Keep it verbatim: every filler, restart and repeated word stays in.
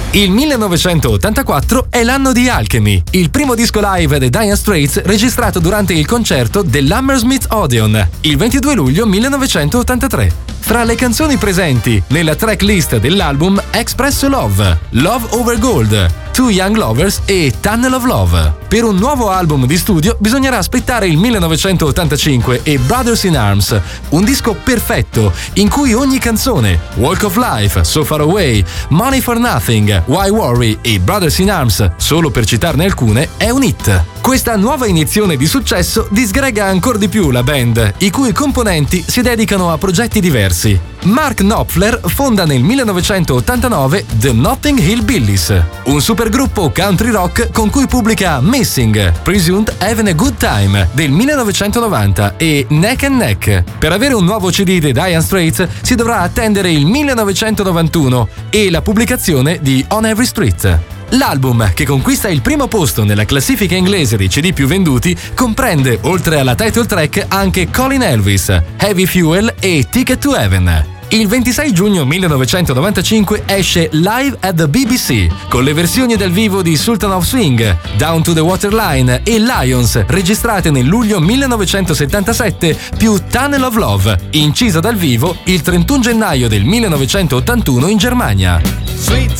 Il millenovecentottantaquattro è l'anno di Alchemy, il primo disco live dei Dire Straits registrato durante il concerto dell'Hammersmith Odeon, il ventidue luglio millenovecentottantatré. Fra le canzoni presenti nella tracklist dell'album Express Love, Love Over Gold, Two Young Lovers e Tunnel of Love. Per un nuovo album di studio bisognerà aspettare il millenovecentottantacinque e Brothers in Arms, un disco perfetto in cui ogni canzone, Walk of Life, So Far Away, Money for Nothing, Why Worry e Brothers in Arms, solo per citarne alcune, è un hit. Questa nuova iniezione di successo disgrega ancora di più la band, i cui componenti si dedicano a progetti diversi. Mark Knopfler fonda nel millenovecentottantanove The Notting Hill Billies, un supergruppo country rock con cui pubblica Missing, Presumed Having a Good Time del millenovecentonovanta e Neck and Neck. Per avere un nuovo C D dei Dire Straits si dovrà attendere il millenovecentonovantuno e la pubblicazione di On Every Street. L'album, che conquista il primo posto nella classifica inglese dei C D più venduti, comprende, oltre alla title track, anche Colin Elvis, Heavy Fuel e Ticket to Heaven. Il ventisei giugno millenovecentonovantacinque esce Live at the B B C, con le versioni dal vivo di Sultan of Swing, Down to the Waterline e Lions, registrate nel luglio millenovecentosettantasette, più Tunnel of Love, incisa dal vivo il trentuno gennaio del millenovecentottantuno in Germania.